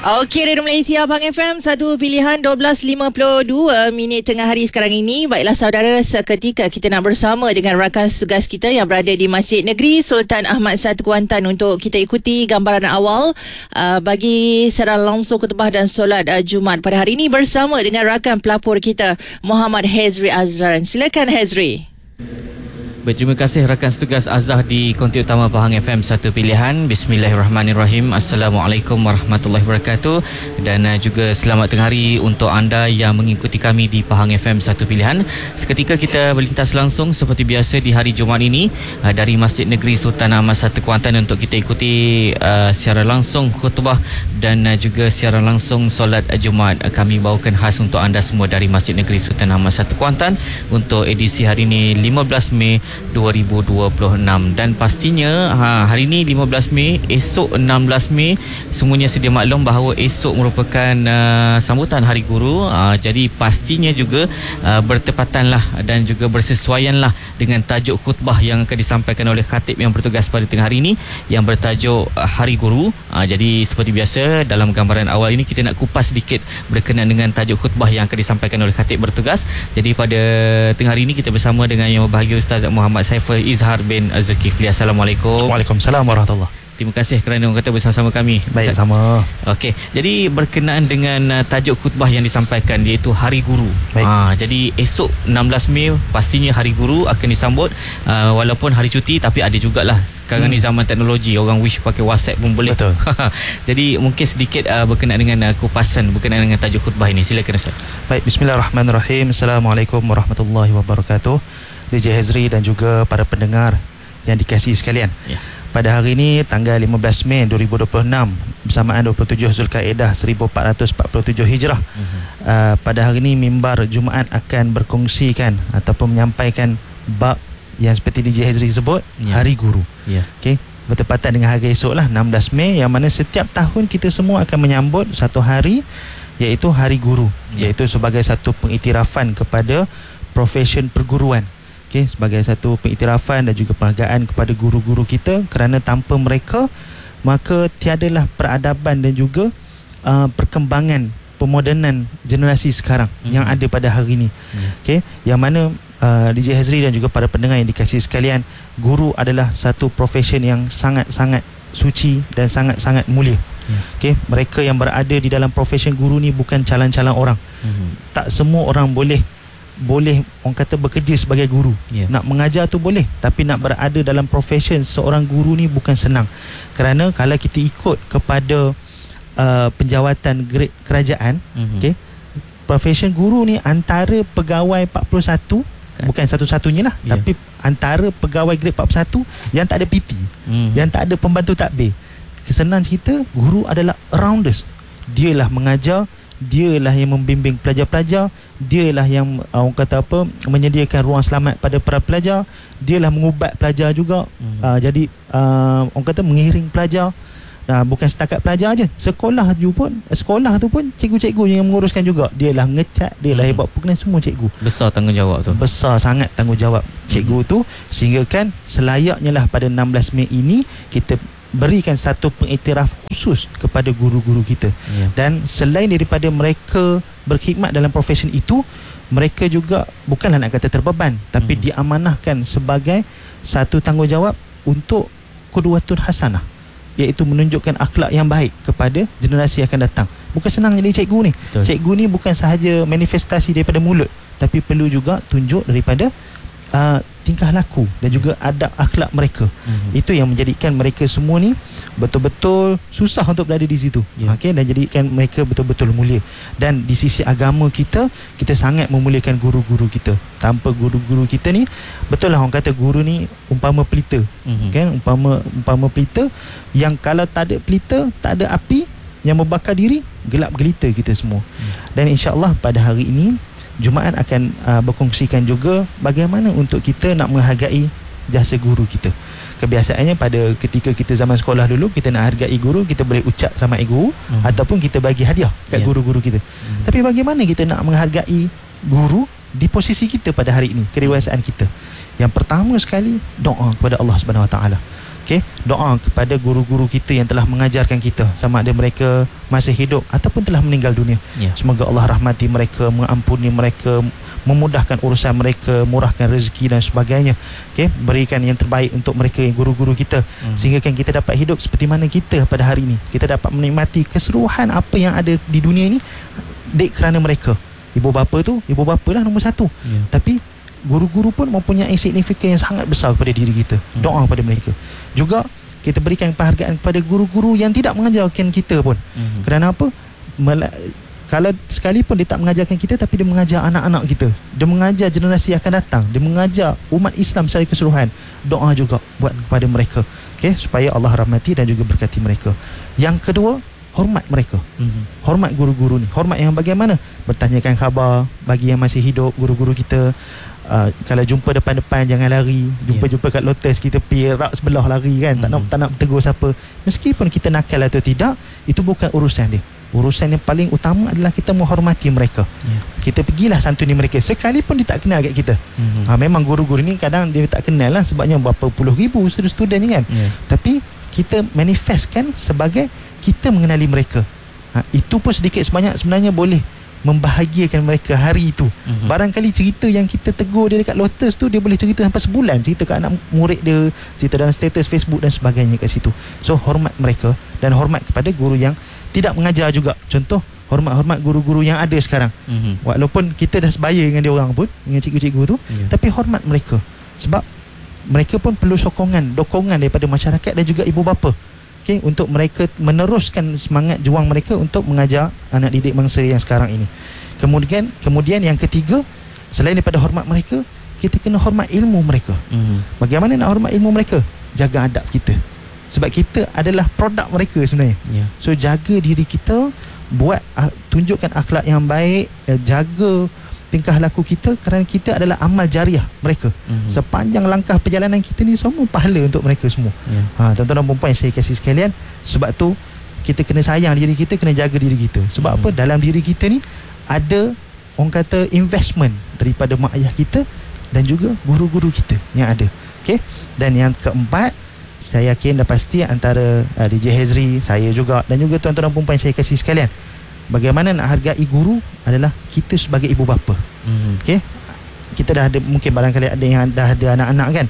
Okey, Radio Malaysia Abang FM, satu pilihan 12.52 minit tengah hari sekarang ini. Baiklah saudara, seketika kita nak bersama dengan rakan tugas kita yang berada di Masjid Negeri Sultan Ahmad I Kuantan untuk kita ikuti gambaran awal bagi siaran langsung khutbah dan solat Jumaat pada hari ini bersama dengan rakan pelapor kita Muhammad Hezri Azran. Silakan Hezri. Baik, terima kasih rakan setugas Azah di konti utama Pahang FM Satu Pilihan. Bismillahirrahmanirrahim. Assalamualaikum warahmatullahi wabarakatuh. Dan juga selamat tengah hari untuk anda yang mengikuti kami di Pahang FM Satu Pilihan. Seketika kita berlintas langsung seperti biasa di hari Jumaat ini dari Masjid Negeri Sultan Ahmad I Kuantan untuk kita ikuti secara langsung khutbah dan juga secara langsung solat Jumaat. Kami bawakan khas untuk anda semua dari Masjid Negeri Sultan Ahmad I Kuantan untuk edisi hari ini 15 Mei 2026. Dan pastinya hari ini 15 Mei, esok 16 Mei, semuanya sedia maklum bahawa esok merupakan sambutan Hari Guru. Jadi pastinya juga bertepatanlah dan juga bersesuaianlah dengan tajuk khutbah yang akan disampaikan oleh khatib yang bertugas pada tengah hari ini yang bertajuk Hari Guru. Jadi seperti biasa dalam gambaran awal ini kita nak kupas sedikit berkenaan dengan tajuk khutbah yang akan disampaikan oleh khatib bertugas. Jadi pada tengah hari ini kita bersama dengan yang berbahagia Ustaz Muhammad Saiful Izhar bin Zulkifli. Assalamualaikum. Waalaikumsalam warahmatullahi. Terima kasih kerana orang kata bersama-sama kami. Baik, sama. Okey, jadi berkenaan dengan tajuk khutbah yang disampaikan iaitu Hari Guru. Jadi esok 16 Mei pastinya Hari Guru akan disambut, walaupun hari cuti tapi ada jugalah. Sekarang ni zaman teknologi, orang wish pakai WhatsApp pun boleh. Betul. Jadi mungkin sedikit berkenaan dengan kupasan berkenaan dengan tajuk khutbah ini. Silakan Ustaz. Baik, bismillahirrahmanirrahim. Assalamualaikum warahmatullahi wabarakatuh. DJ Hezri dan juga para pendengar yang dikasihi sekalian. Ya. Pada hari ini tanggal 15 Mei 2026 bersamaan 27 Zulkaidah 1447 Hijrah. Pada hari ini mimbar Jumaat akan berkongsikan ataupun menyampaikan bab yang seperti DJ Hezri sebut, Hari Guru. Okey, bertepatan dengan hari esok lah 16 Mei, yang mana setiap tahun kita semua akan menyambut satu hari iaitu Hari Guru, iaitu sebagai satu pengiktirafan kepada profesion perguruan. Okay, sebagai satu pengiktirafan dan juga penghargaan kepada guru-guru kita, kerana tanpa mereka maka tiadalah peradaban dan juga perkembangan pemodenan generasi sekarang yang ada pada hari ini. Okay, yang mana DJ Hezri dan juga para pendengar yang dikasihi sekalian, guru adalah satu profesion yang sangat-sangat suci dan sangat-sangat mulia. Okay, mereka yang berada di dalam profesion guru ni bukan calon-calon orang. Tak semua orang boleh orang kata bekerja sebagai guru. Nak mengajar tu boleh, tapi nak berada dalam profession seorang guru ni bukan senang. Kerana kalau kita ikut kepada penjawatan grade kerajaan, okay, profession guru ni antara pegawai 41, bukan satu-satunya lah, tapi antara pegawai grade 41 yang tak ada PT, yang tak ada pembantu takbir. Kesenang cerita, guru adalah arounders. Dialah mengajar, dialah yang membimbing pelajar-pelajar, dialah yang orang kata apa, menyediakan ruang selamat pada para pelajar, dialah mengubat pelajar juga. Jadi orang kata mengiring pelajar. Bukan setakat pelajar aja, sekolah tu pun cikgu-cikgu yang menguruskan juga. Dialah ngecat, dialah hebat pokoknya semua cikgu. Besar tanggungjawab tu. Besar sangat tanggungjawab cikgu tu, sehingga kan selayaknya lah pada 16 Mei ini kita berikan satu pengiktiraf khusus kepada guru-guru kita. Dan selain daripada mereka berkhidmat dalam profession itu, mereka juga bukanlah nak kata terbeban, tapi diamanahkan sebagai satu tanggungjawab untuk qudwatun hasanah, iaitu menunjukkan akhlak yang baik kepada generasi yang akan datang. Bukan senang jadi cikgu ni. Betul. Cikgu ni bukan sahaja manifestasi daripada mulut, tapi perlu juga tunjuk daripada tingkah laku dan juga adab akhlak mereka. Itu yang menjadikan mereka semua ni betul-betul susah untuk berada di situ. Okay, dan jadikan mereka betul-betul mulia. Dan di sisi agama kita sangat memuliakan guru-guru kita. Tanpa guru-guru kita ni, betul lah orang kata guru ni umpama pelita. Kan, umpama pelita yang kalau tak ada pelita, tak ada api yang membakar diri, gelap gelita kita semua. Dan insya-Allah pada hari ini Jumaat akan berkongsikan juga bagaimana untuk kita nak menghargai jasa guru kita. Kebiasaannya pada ketika kita zaman sekolah dulu, kita nak hargai guru, kita boleh ucap selamat guru, ataupun kita bagi hadiah kat guru-guru kita. Tapi bagaimana kita nak menghargai guru di posisi kita pada hari ini, kedewasaan kita? Yang pertama sekali, doa kepada Allah Subhanahu Wa Taala. Okey, doa kepada guru-guru kita yang telah mengajarkan kita, sama ada mereka masih hidup ataupun telah meninggal dunia. Semoga Allah rahmati mereka, mengampuni mereka, memudahkan urusan mereka, murahkan rezeki dan sebagainya. Okey, berikan yang terbaik untuk mereka, yang guru-guru kita, sehingga kan kita dapat hidup seperti mana kita pada hari ini. Kita dapat menikmati keseluruhan apa yang ada di dunia ini dek kerana mereka. Ibu bapa lah nombor satu. Tapi guru-guru pun mempunyai signifikan yang sangat besar kepada diri kita. Doa kepada mereka. Juga kita berikan penghargaan kepada guru-guru yang tidak mengajarkan kita pun. Kerana apa? Kalau sekalipun dia tak mengajarkan kita, tapi dia mengajar anak-anak kita, dia mengajar generasi yang akan datang, dia mengajar umat Islam secara keseluruhan. Doa juga buat kepada mereka, okay, supaya Allah rahmati dan juga berkati mereka. Yang kedua, hormat mereka. Hormat guru-guru ni. Hormat yang bagaimana? Bertanyakan khabar bagi yang masih hidup, guru-guru kita. Kalau jumpa depan-depan jangan lari. Jumpa kat Lotus kita pergi rak sebelah lari kan. Tak nak tegur siapa. Meskipun kita nakal atau tidak, itu bukan urusan dia. Urusan yang paling utama adalah kita menghormati mereka. Kita pergilah santuni mereka sekalipun dia tak kenal kat kita. Memang guru-guru ni kadang dia tak kenal lah, sebabnya berapa puluh ribu student je kan. Tapi kita manifestkan sebagai kita mengenali mereka. Itu pun sedikit sebanyak sebenarnya boleh membahagiakan mereka hari itu. Barangkali cerita yang kita tegur dia dekat Lotus tu, dia boleh cerita sampai sebulan, cerita kat anak murid dia, cerita dalam status Facebook dan sebagainya kat situ. So hormat mereka dan hormat kepada guru yang tidak mengajar juga. Contoh, hormat guru-guru yang ada sekarang. Walaupun kita dah sebaya dengan dia orang pun, dengan cikgu-cikgu tu, tapi hormat mereka. Sebab mereka pun perlu dokongan daripada masyarakat dan juga ibu bapa, okay, untuk mereka meneruskan semangat juang mereka untuk mengajar anak didik bangsa yang sekarang ini. Kemudian yang ketiga, selain daripada hormat mereka, kita kena hormat ilmu mereka. Bagaimana nak hormat ilmu mereka? Jaga adab kita. Sebab kita adalah produk mereka sebenarnya. So jaga diri kita, tunjukkan akhlak yang baik, jaga tingkah laku kita, kerana kita adalah amal jariah mereka. Sepanjang langkah perjalanan kita ni semua pahala untuk mereka semua. Tuan-tuan dan puan-puan yang saya kasih sekalian, sebab tu kita kena sayang diri kita, kena jaga diri kita. Sebab apa? Dalam diri kita ni ada, orang kata, investment daripada mak ayah kita dan juga guru-guru kita yang ada. Okay? Dan yang keempat, saya yakin dah pasti antara DJ Hezri, saya juga, dan juga tuan-tuan dan puan-puan yang saya kasih sekalian, bagaimana nak hargai guru adalah kita sebagai ibu bapa. Okay? Kita dah ada, mungkin barangkali ada yang dah ada anak-anak kan,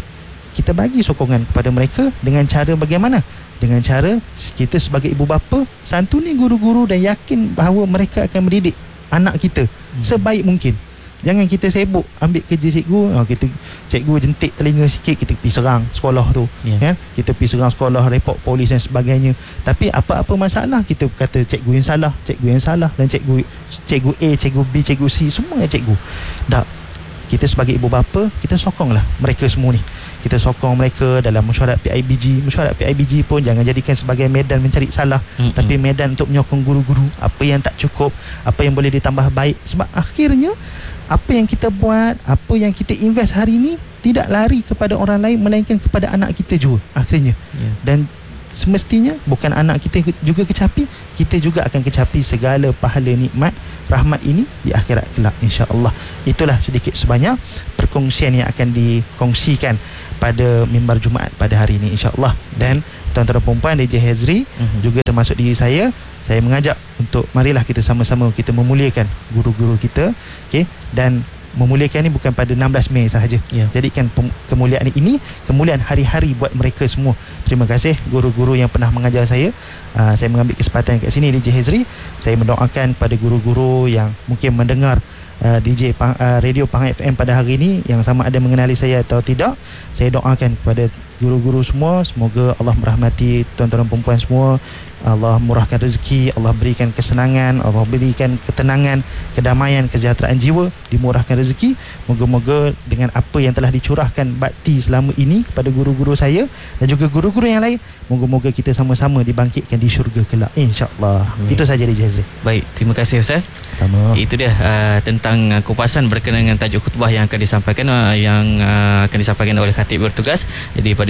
kita bagi sokongan kepada mereka dengan cara bagaimana? Dengan cara kita sebagai ibu bapa santuni guru-guru dan yakin bahawa mereka akan mendidik anak kita sebaik mungkin. Jangan kita sibuk ambil kerja cikgu, cikgu jentik telinga sikit, kita pergi serang sekolah tu, kan? Kita pergi serang sekolah, report polis dan sebagainya. Tapi apa-apa masalah kita kata cikgu yang salah, dan cikgu A, cikgu B, cikgu C, semua cikgu. Tak. Kita sebagai ibu bapa, kita sokonglah mereka semua ni. Kita sokong mereka dalam mesyuarat PIBG. Mesyuarat PIBG pun jangan jadikan sebagai medan mencari salah, tapi medan untuk menyokong guru-guru apa yang tak cukup, apa yang boleh ditambah baik. Sebab akhirnya apa yang kita buat, apa yang kita invest hari ini tidak lari kepada orang lain, melainkan kepada anak kita juga akhirnya. Dan semestinya bukan anak kita juga kecapi, kita juga akan kecapi segala pahala nikmat rahmat ini di akhirat kelak, insya-Allah. Itulah sedikit sebanyak perkongsian yang akan dikongsikan pada mimbar Jumaat pada hari ini, insya-Allah. Dan tuan-tuan dan puan-puan, DJ Hezri juga termasuk diri saya mengajak untuk marilah kita sama-sama kita memuliakan guru-guru kita, okey, dan memuliakan ni bukan pada 16 Mei sahaja. Jadikan kemuliaan ini kemuliaan hari-hari buat mereka semua. Terima kasih guru-guru yang pernah mengajar saya. Saya mengambil kesempatan kat sini, DJ Hezri, saya mendoakan kepada guru-guru yang mungkin mendengar DJ Radio Pahang FM pada hari ini, yang sama ada mengenali saya atau tidak. Saya doakan kepada guru-guru semua, semoga Allah merahmati tuan-tuan dan perempuan semua, Allah murahkan rezeki, Allah berikan kesenangan, Allah berikan ketenangan, kedamaian, kesejahteraan jiwa, dimurahkan rezeki. Moga-moga dengan apa yang telah dicurahkan bakti selama ini kepada guru-guru saya dan juga guru-guru yang lain, moga-moga kita sama-sama dibangkitkan di syurga kelak, insya-Allah. Itu saja DJ Azri. Baik, terima kasih Ustaz. Sama. Itu dia tentang kupasan berkenaan dengan tajuk khutbah yang akan disampaikan oleh khatib bertugas. Jadi pada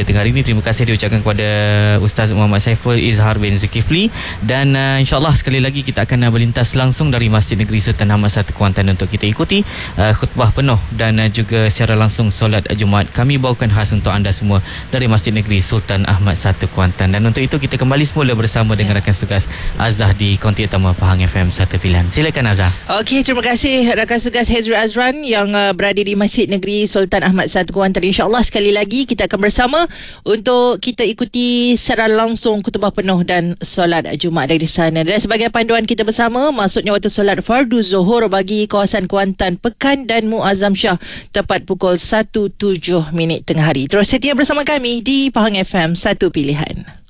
pada tengah hari ini. Terima kasih diucapkan kepada Ustaz Muhammad Saiful Izhar bin Zulkifli, dan insyaAllah sekali lagi kita akan berlintas langsung dari Masjid Negeri Sultan Ahmad 1 Kuantan untuk kita ikuti khutbah penuh dan juga secara langsung solat Jumaat. Kami bawakan khas untuk anda semua dari Masjid Negeri Sultan Ahmad 1 Kuantan, dan untuk itu kita kembali semula bersama dengan rakan tugas Azah di Konti Utama Pahang FM 1 Pilihan. Silakan Azah. Okey, terima kasih rakan tugas Hezri Azran yang berada di Masjid Negeri Sultan Ahmad 1 Kuantan. InsyaAllah sekali lagi kita akan bersama untuk kita ikuti secara langsung khutbah penuh dan solat Jumaat dari sana. Dan sebagai panduan kita bersama, masuknya waktu solat fardu Zuhur bagi kawasan Kuantan, Pekan dan Muazzam Shah tepat pukul 1.07 tengah hari. Terus setia bersama kami di Pahang FM 1 Pilihan.